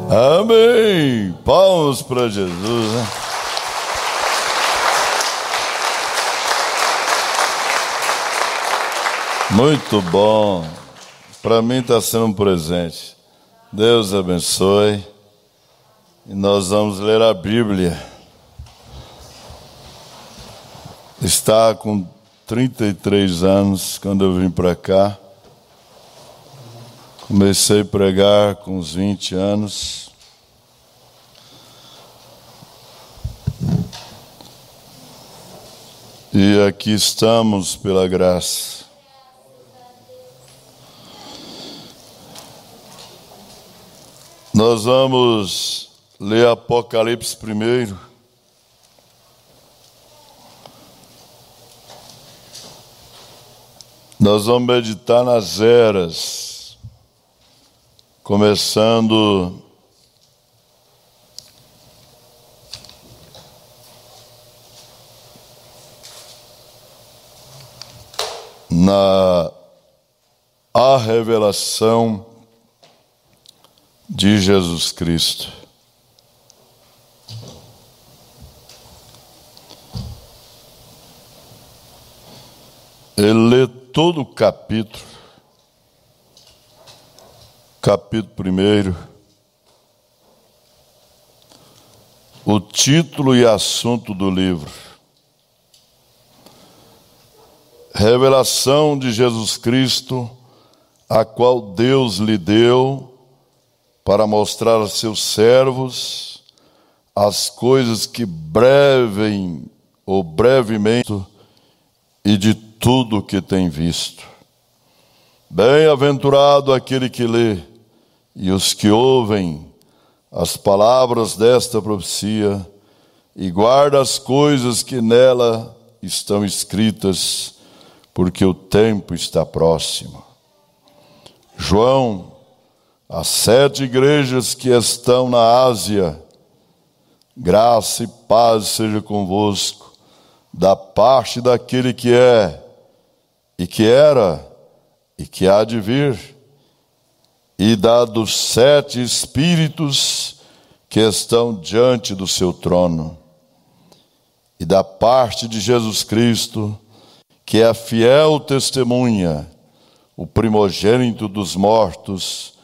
Amém! Palmas para Jesus, né? Muito bom. Para mim está sendo um presente. Deus abençoe. E nós vamos ler a Bíblia. Está com 33 anos quando eu vim para cá. Comecei a pregar com uns 20 anos. E aqui estamos pela graça. Nós vamos ler Apocalipse primeiro. Nós vamos meditar nas eras, começando na revelação de Jesus Cristo. Ele lê todo o capítulo 1, o título e assunto do livro. Revelação de Jesus Cristo, a qual Deus lhe deu para mostrar a seus servos as coisas que brevemente e de tudo o que tem visto. Bem-aventurado aquele que lê e os que ouvem as palavras desta profecia e guarda as coisas que nela estão escritas, porque o tempo está próximo. João, as 7 igrejas que estão na Ásia, graça e paz seja convosco, da parte daquele que é, e que era, e que há de vir, e da dos 7 espíritos que estão diante do seu trono, e da parte de Jesus Cristo, que é a fiel testemunha, o primogênito dos mortos,